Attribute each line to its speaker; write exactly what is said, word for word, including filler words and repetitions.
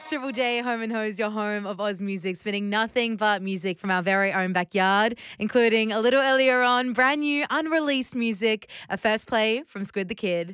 Speaker 1: It's Triple J, Home and Hose, your home of Oz music, spinning nothing but music from our very own backyard, including a little earlier on, brand new unreleased music, a first play from Squid the Kid.